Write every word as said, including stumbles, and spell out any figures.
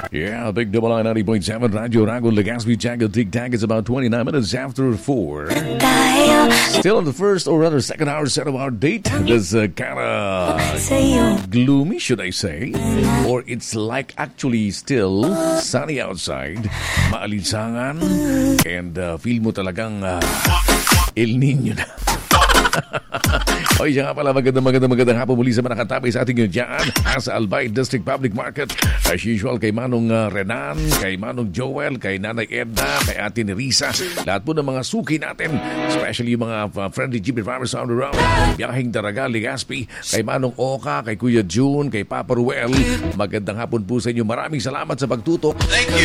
Yeah, Big Double I ninety point seven Radyo Rago Legazpi Jago Tig Tag is about twenty-nine minutes after four. Still in the first or rather second hour set of our date. This uh, kind of gloomy, should I say? Or it's like actually still sunny outside, maalinsangan, and uh, feel mo talagang uh, El Nino na. Oy, siya nga pala, magandang magandang magandang hapon muli sa mga nakatabi sa ating yun dyan sa Albay District Public Market. As usual, kay Manong uh, Renan, kay Manong Joel, kay Nanay Edna, kay Ate Nerissa, lahat po ng mga suki natin, especially yung mga uh, friendly Jeepy farmers on the road, Biyahing Daraga, Legazpi, kay Manong Oka, kay Kuya June, kay Papa Ruel. Magandang hapon po sa inyo. Maraming salamat sa pagtutok. Thank you.